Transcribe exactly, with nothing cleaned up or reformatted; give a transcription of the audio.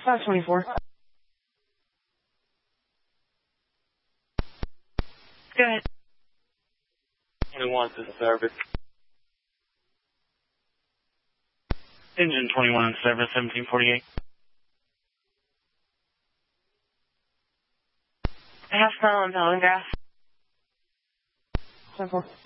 five twenty-four. Go ahead. twenty-one to service. Engine twenty-one in service, seventeen forty-eight. Half mile on Telegraph. ten four.